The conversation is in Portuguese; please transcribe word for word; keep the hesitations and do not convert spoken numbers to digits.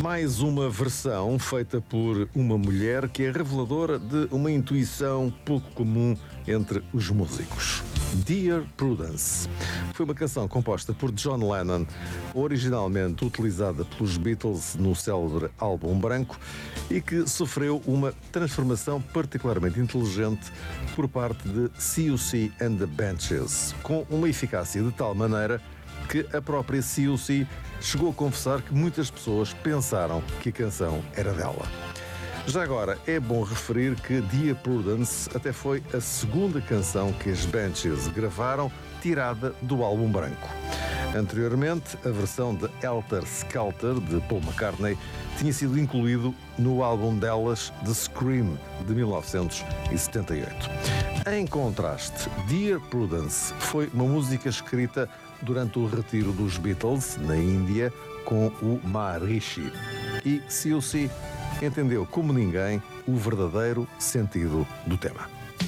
Mais uma versão feita por uma mulher que é reveladora de uma intuição pouco comum entre os músicos. Dear Prudence foi uma canção composta por John Lennon, originalmente utilizada pelos Beatles no célebre álbum branco e que sofreu uma transformação particularmente inteligente por parte de C U C and the Benches, com uma eficácia de tal maneira que a própria C U C chegou a confessar que muitas pessoas pensaram que a canção era dela. Já agora, é bom referir que Dear Prudence até foi a segunda canção que as Benches gravaram tirada do álbum branco. Anteriormente, a versão de Helter Skelter, de Paul McCartney, tinha sido incluído no álbum delas The Scream, de mil novecentos e setenta e oito. Em contraste, Dear Prudence foi uma música escrita durante o retiro dos Beatles, na Índia, com o Maharishi. E C U C entendeu como ninguém o verdadeiro sentido do tema.